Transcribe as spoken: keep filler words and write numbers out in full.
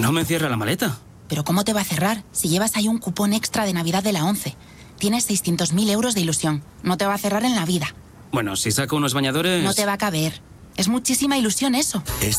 no me cierra la maleta. ¿Pero cómo te va a cerrar? Si llevas ahí un cupón extra de Navidad de la ONCE. Tienes seiscientos mil euros de ilusión. No te va a cerrar en la vida. Bueno, si saco unos bañadores... No te va a caber. Es muchísima ilusión eso.